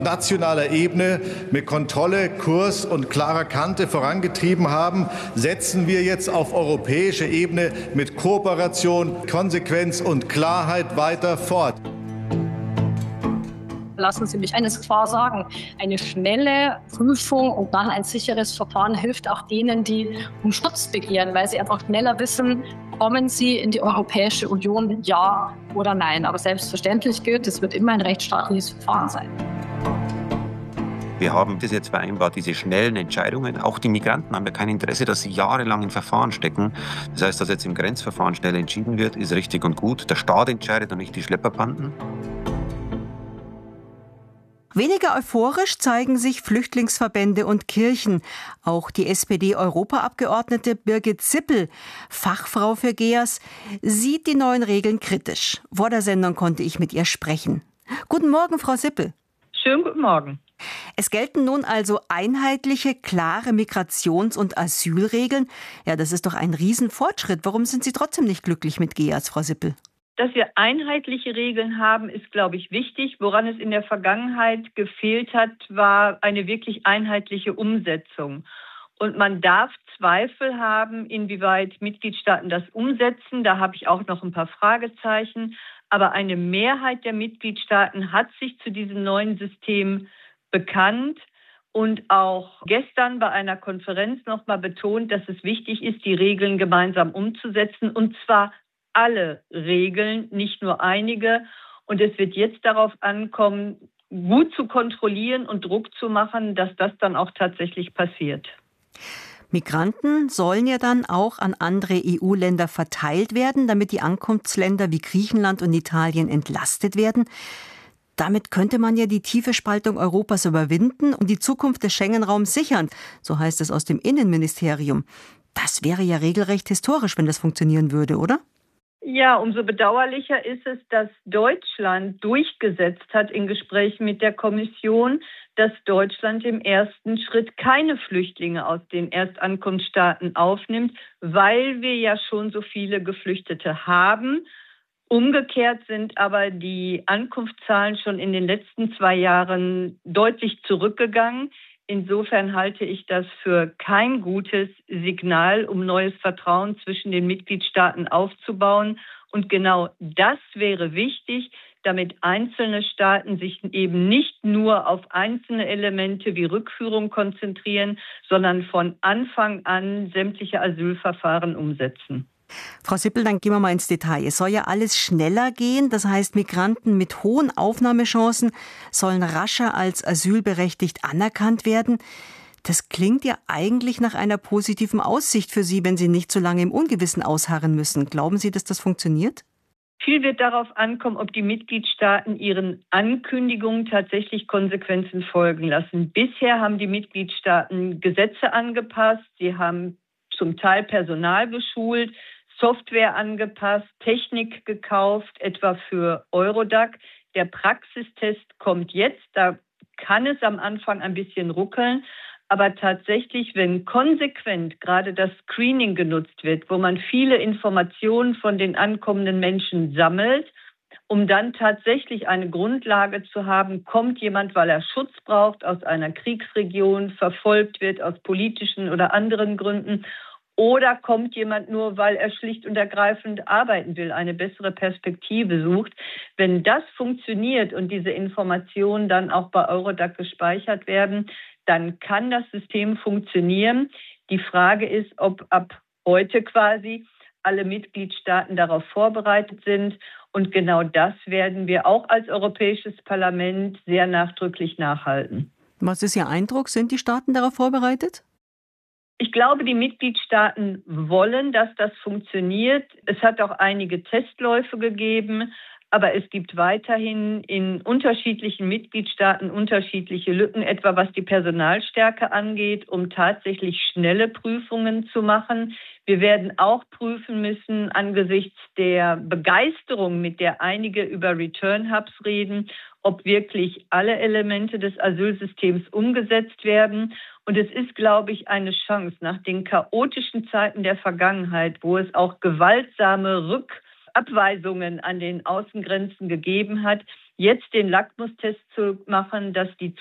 nationaler Ebene mit Kontrolle, Kurs und klarer Kante vorangetrieben haben, setzen wir jetzt auf europäischer Ebene mit Kooperation, Konsequenz und Klarheit weiter fort. Lassen Sie mich eines klar sagen. Eine schnelle Prüfung und dann ein sicheres Verfahren hilft auch denen, die um Schutz begehren, weil sie einfach schneller wissen, kommen sie in die Europäische Union, ja oder nein. Aber selbstverständlich gilt, es wird immer ein rechtsstaatliches Verfahren sein. Wir haben das jetzt vereinbart, diese schnellen Entscheidungen. Auch die Migranten haben ja kein Interesse, dass sie jahrelang in Verfahren stecken. Das heißt, dass jetzt im Grenzverfahren schnell entschieden wird, ist richtig und gut. Der Staat entscheidet und nicht die Schlepperbanden. Weniger euphorisch zeigen sich Flüchtlingsverbände und Kirchen. Auch die SPD-Europaabgeordnete Birgit Sippel, Fachfrau für GEAS, sieht die neuen Regeln kritisch. Vor der Sendung konnte ich mit ihr sprechen. Guten Morgen, Frau Sippel. Schönen guten Morgen. Es gelten nun also einheitliche, klare Migrations- und Asylregeln. Ja, das ist doch ein Riesenfortschritt. Warum sind Sie trotzdem nicht glücklich mit GEAS, Frau Sippel? Dass wir einheitliche Regeln haben, ist, glaube ich, wichtig. Woran es in der Vergangenheit gefehlt hat, war eine wirklich einheitliche Umsetzung. Und man darf Zweifel haben, inwieweit Mitgliedstaaten das umsetzen. Da habe ich auch noch ein paar Fragezeichen. Aber eine Mehrheit der Mitgliedstaaten hat sich zu diesem neuen System bekannt und auch gestern bei einer Konferenz nochmal betont, dass es wichtig ist, die Regeln gemeinsam umzusetzen, und zwar alle Regeln, nicht nur einige. Und es wird jetzt darauf ankommen, gut zu kontrollieren und Druck zu machen, dass das dann auch tatsächlich passiert. Migranten sollen ja dann auch an andere EU-Länder verteilt werden, damit die Ankunftsländer wie Griechenland und Italien entlastet werden. Damit könnte man ja die tiefe Spaltung Europas überwinden und die Zukunft des Schengen-Raums sichern. So heißt es aus dem Innenministerium. Das wäre ja regelrecht historisch, wenn das funktionieren würde, oder? Ja, umso bedauerlicher ist es, dass Deutschland durchgesetzt hat in Gesprächen mit der Kommission, dass Deutschland im ersten Schritt keine Flüchtlinge aus den Erstankunftsstaaten aufnimmt, weil wir ja schon so viele Geflüchtete haben. Umgekehrt sind aber die Ankunftszahlen schon in den letzten 2 Jahren deutlich zurückgegangen. Insofern halte ich das für kein gutes Signal, um neues Vertrauen zwischen den Mitgliedstaaten aufzubauen. Und genau das wäre wichtig, damit einzelne Staaten sich eben nicht nur auf einzelne Elemente wie Rückführung konzentrieren, sondern von Anfang an sämtliche Asylverfahren umsetzen. Frau Sippel, dann gehen wir mal ins Detail. Es soll ja alles schneller gehen. Das heißt, Migranten mit hohen Aufnahmechancen sollen rascher als asylberechtigt anerkannt werden. Das klingt ja eigentlich nach einer positiven Aussicht für Sie, wenn Sie nicht so lange im Ungewissen ausharren müssen. Glauben Sie, dass das funktioniert? Viel wird darauf ankommen, ob die Mitgliedstaaten ihren Ankündigungen tatsächlich Konsequenzen folgen lassen. Bisher haben die Mitgliedstaaten Gesetze angepasst. Sie haben zum Teil Personal geschult, Software angepasst, Technik gekauft, etwa für Eurodac. Der Praxistest kommt jetzt. Da kann es am Anfang ein bisschen ruckeln. Aber tatsächlich, wenn konsequent gerade das Screening genutzt wird, wo man viele Informationen von den ankommenden Menschen sammelt, um dann tatsächlich eine Grundlage zu haben, kommt jemand, weil er Schutz braucht, aus einer Kriegsregion, verfolgt wird aus politischen oder anderen Gründen, oder kommt jemand nur, weil er schlicht und ergreifend arbeiten will, eine bessere Perspektive sucht. Wenn das funktioniert und diese Informationen dann auch bei Eurodac gespeichert werden, dann kann das System funktionieren. Die Frage ist, ob ab heute quasi alle Mitgliedstaaten darauf vorbereitet sind. Und genau das werden wir auch als Europäisches Parlament sehr nachdrücklich nachhalten. Was ist Ihr Eindruck? Sind die Staaten darauf vorbereitet? Ich glaube, die Mitgliedstaaten wollen, dass das funktioniert. Es hat auch einige Testläufe gegeben, aber es gibt weiterhin in unterschiedlichen Mitgliedstaaten unterschiedliche Lücken, etwa was die Personalstärke angeht, um tatsächlich schnelle Prüfungen zu machen. Wir werden auch prüfen müssen angesichts der Begeisterung, mit der einige über Return Hubs reden, ob wirklich alle Elemente des Asylsystems umgesetzt werden. Und es ist, glaube ich, eine Chance nach den chaotischen Zeiten der Vergangenheit, wo es auch gewaltsame Abweisungen an den Außengrenzen gegeben hat, jetzt den Lackmustest zu machen, dass die